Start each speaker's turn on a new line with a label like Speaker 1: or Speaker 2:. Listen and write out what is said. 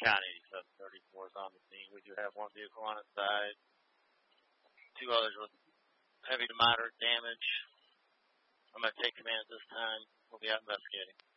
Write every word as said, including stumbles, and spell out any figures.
Speaker 1: County eighty-seven thirty-four is on the scene. We do have one vehicle on its side, two others with heavy to moderate damage. I'm going to take command at this time. We'll be out investigating.